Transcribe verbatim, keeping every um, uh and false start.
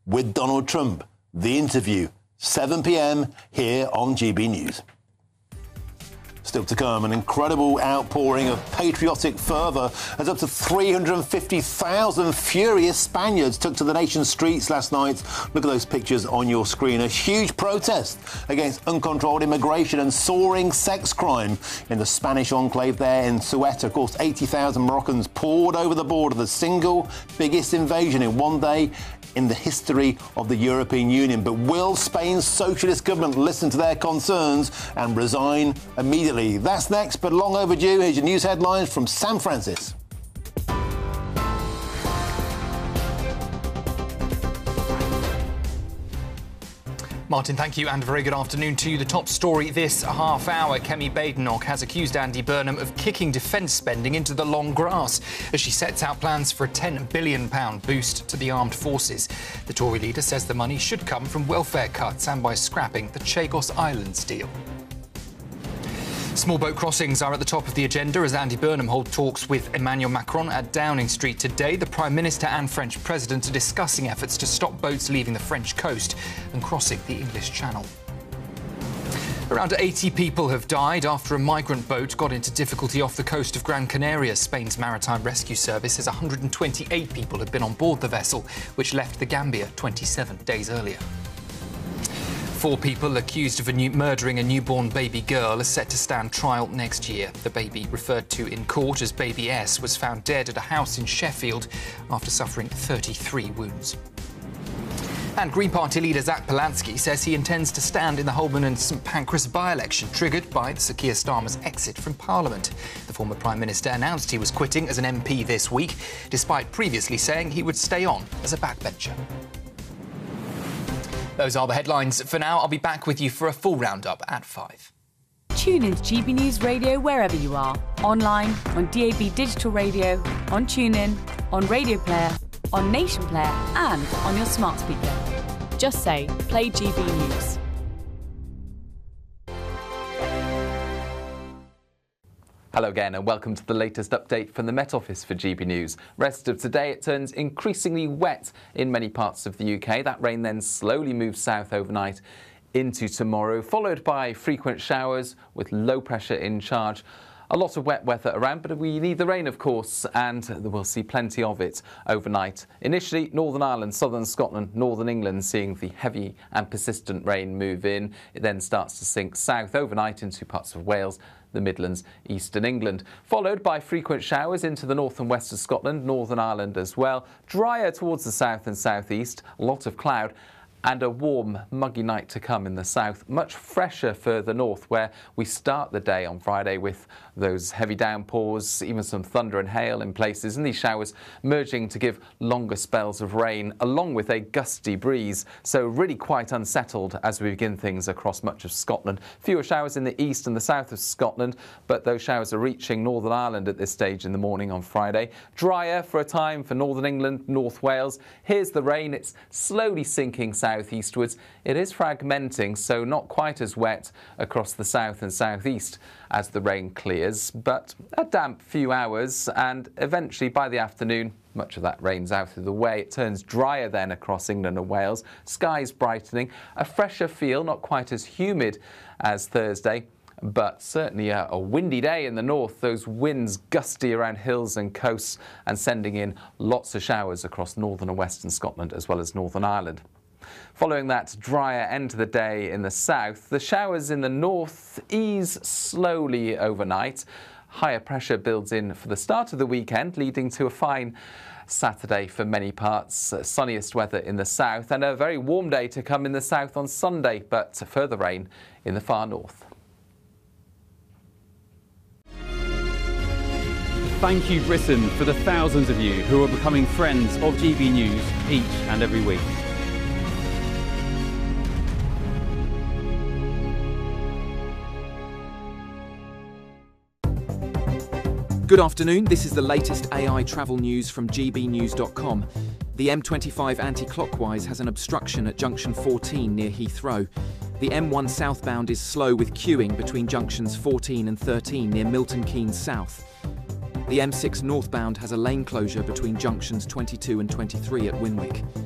with Donald Trump. The interview, seven p m here on G B News. Still to come, an incredible outpouring of patriotic fervour as up to three hundred fifty thousand furious Spaniards took to the nation's streets last night. Look at those pictures on your screen. A huge protest against uncontrolled immigration and soaring sex crime in the Spanish enclave there in Ceuta. Of course, eighty thousand Moroccans poured over the border, the single biggest invasion in one day in the history of the European Union. But will Spain's socialist government listen to their concerns and resign immediately? That's next, but long overdue. Here's your news headlines from Sam Francis. Martin, thank you, and a very good afternoon to you. The top story this half hour. Kemi Badenoch has accused Andy Burnham of kicking defence spending into the long grass as she sets out plans for a ten billion pounds boost to the armed forces. The Tory leader says the money should come from welfare cuts and by scrapping the Chagos Islands deal. Small boat crossings are at the top of the agenda as Andy Burnham holds talks with Emmanuel Macron at Downing Street today. The Prime Minister and French President are discussing efforts to stop boats leaving the French coast and crossing the English Channel. Around eighty people have died after a migrant boat got into difficulty off the coast of Gran Canaria. Spain's Maritime Rescue Service says one hundred twenty-eight people had been on board the vessel, which left the Gambia twenty-seven days earlier. Four people accused of a new murdering a newborn baby girl are set to stand trial next year. The baby, referred to in court as Baby S, was found dead at a house in Sheffield after suffering thirty-three wounds. And Green Party leader Zach Polanski says he intends to stand in the Holborn and St Pancras by-election, triggered by Sir Keir Starmer's exit from Parliament. The former Prime Minister announced he was quitting as an M P this week, despite previously saying he would stay on as a backbencher. Those are the headlines for now. I'll be back with you for a full roundup at five. Tune in to G B News Radio wherever you are. Online, on D A B Digital Radio, on TuneIn, on Radio Player, on Nation Player and on your smart speaker. Just say, play G B News. Hello again and welcome to the latest update from the Met Office for G B News. Rest of today it turns increasingly wet in many parts of the U K. That rain then slowly moves south overnight into tomorrow, followed by frequent showers with low pressure in charge. A lot of wet weather around, but we need the rain, of course, and we'll see plenty of it overnight. Initially, Northern Ireland, southern Scotland, northern England seeing the heavy and persistent rain move in. It then starts to sink south overnight into parts of Wales, the Midlands, eastern England, followed by frequent showers into the north and west of Scotland, Northern Ireland as well. Drier towards the south and southeast, a lot of cloud, and a warm, muggy night to come in the south. Much fresher further north, where we start the day on Friday with those heavy downpours, even some thunder and hail in places, and these showers merging to give longer spells of rain, along with a gusty breeze. So really quite unsettled as we begin things across much of Scotland. Fewer showers in the east and the south of Scotland, but those showers are reaching Northern Ireland at this stage in the morning on Friday. Drier for a time for Northern England, North Wales. Here's the rain. It's slowly sinking south eastwards. It is fragmenting, so not quite as wet across the south and southeast as the rain clears, but a damp few hours, and eventually by the afternoon much of that rain's out of the way. It turns drier then across England and Wales. Skies brightening, a fresher feel, not quite as humid as Thursday, but certainly a, a windy day in the north. Those winds gusty around hills and coasts and sending in lots of showers across northern and western Scotland as well as Northern Ireland. Following that drier end to the day in the south, the showers in the north ease slowly overnight. Higher pressure builds in for the start of the weekend, leading to a fine Saturday for many parts. Uh, sunniest weather in the south and a very warm day to come in the south on Sunday, but further rain in the far north. Thank you, Britain, for the thousands of you who are becoming friends of G B News each and every week. Good afternoon, this is the latest A I travel news from G B news dot com. The M twenty-five anti-clockwise has an obstruction at junction fourteen near Heathrow. The M one southbound is slow with queuing between junctions fourteen and thirteen near Milton Keynes South. The M six northbound has a lane closure between junctions twenty-two and twenty-three at Winwick.